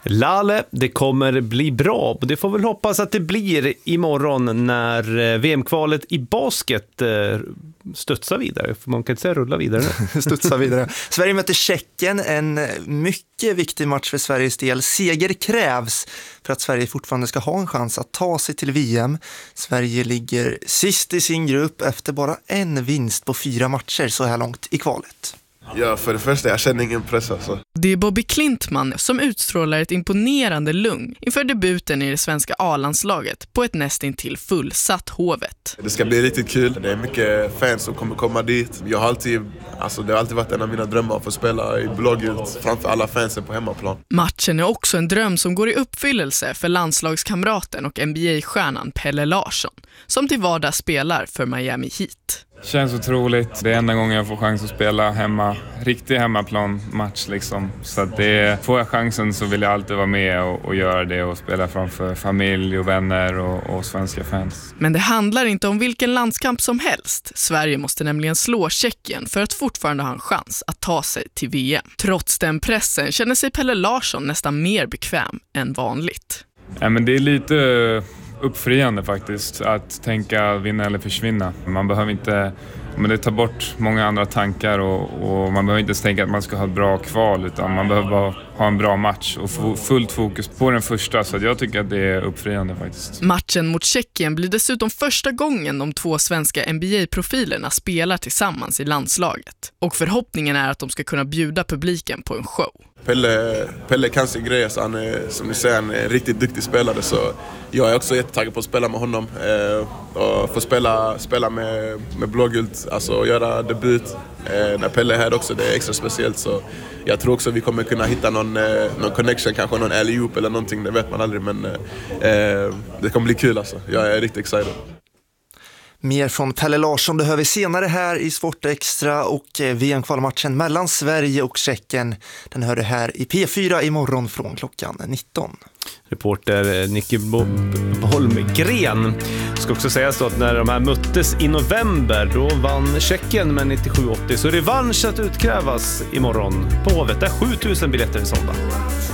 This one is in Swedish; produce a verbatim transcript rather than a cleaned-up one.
Lale, det kommer bli bra. Det får väl hoppas att det blir imorgon när V M-kvalet i basket studsar vidare. För man kan inte säga rulla vidare nu. Studsar vidare. Sverige möter Tjeckien, en mycket viktig match för Sveriges del. Seger krävs för att Sverige fortfarande ska ha en chans att ta sig till V M. Sverige ligger sist i sin grupp efter bara en vinst på fyra matcher så här långt i kvalet. Ja, för det första, jag känner ingen press alltså. Det är Bobby Klintman som utstrålar ett imponerande lugn inför debuten i det svenska A-landslaget på ett nästintill fullsatt Hovet. Det ska bli riktigt kul. Det är mycket fans som kommer komma dit. Jag har alltid, alltså det har alltid varit en av mina drömmar att få spela i blågult framför alla fansen på hemmaplan. Matchen är också en dröm som går i uppfyllelse för landslagskamraten och N B A-stjärnan Pelle Larsson, som till vardags spelar för Miami Heat. Känns otroligt. Det är enda gången jag får chans att spela hemma. Riktig hemmaplan-match liksom. Så att det, får jag chansen så vill jag alltid vara med och, och göra det och spela framför familj och vänner och, och svenska fans. Men det handlar inte om vilken landskamp som helst. Sverige måste nämligen slå Tjeckien för att fortfarande ha en chans att ta sig till V M. Trots den pressen känner sig Pelle Larsson nästan mer bekväm än vanligt. Ja, men det är lite uppfriande faktiskt att tänka vinna eller försvinna. Man behöver inte, men det tar bort många andra tankar och, och man behöver inte tänka att man ska ha ett bra kval, utan man behöver bara ha en bra match och få fullt fokus på den första, så jag tycker att det är uppfriande faktiskt. Matchen mot Tjeckien blir dessutom första gången de två svenska N B A-profilerna spelar tillsammans i landslaget, och förhoppningen är att de ska kunna bjuda publiken på en show. Pelle, Pelle kan sin grej, så han är, som ni säger, en riktigt duktig spelare, så jag är också jättetaggad på att spela med honom eh, och få spela, spela med, med blågult, alltså göra debut eh, när Pelle är här också. Det är extra speciellt, så jag tror också vi kommer kunna hitta någon, eh, någon connection, kanske någon alley-oop eller någonting, det vet man aldrig, men eh, det kommer bli kul alltså. Jag är riktigt excited. Mer från Pelle Larsson det hör vi senare här i Sport Extra, och V M-kvalmatchen mellan Sverige och Tjeckien, den hör du här i P fyra imorgon från klockan nitton. Reporter Nicky Holmgren. Ska också sägas då att när de här möttes i november, då vann Tjeckien med nittiosju åttio, så revansch att utkrävas imorgon på Hovet. Där sjutusen biljetter är sålda.